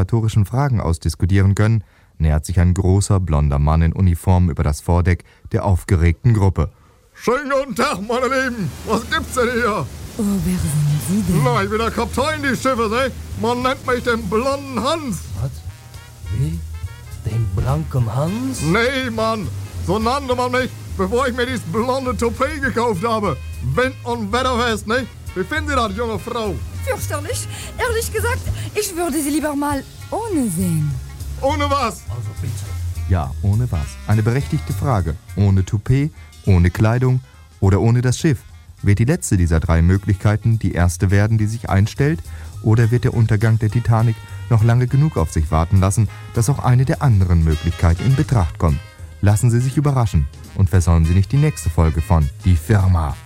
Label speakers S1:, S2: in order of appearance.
S1: oratorischen Fragen ausdiskutieren können, nähert sich ein großer, blonder Mann in Uniform über das Vordeck der aufgeregten Gruppe.
S2: Schönen guten Tag, meine Lieben. Was gibt's denn hier?
S3: Oh, wer sind Sie denn?
S2: Na, ich bin der Kapitän des Schiffes, ey. Man nennt mich den blonden Hans.
S4: Was? Wie? Den blanken Hans?
S2: Nee, Mann. So nannte man mich, bevor ich mir dieses blonde Toupet gekauft habe. Wind- und wetterfest, ne? Wie finden Sie das, junge Frau?
S3: Fürchterlich. Ehrlich gesagt, ich würde Sie lieber mal ohne sehen.
S2: Ohne was?
S4: Also bitte.
S1: Ja, ohne was? Eine berechtigte Frage. Ohne Toupet, ohne Kleidung oder ohne das Schiff? Wird die letzte dieser drei Möglichkeiten die erste werden, die sich einstellt? Oder wird der Untergang der Titanic noch lange genug auf sich warten lassen, dass auch eine der anderen Möglichkeiten in Betracht kommt? Lassen Sie sich überraschen und versäumen Sie nicht die nächste Folge von Die Firma.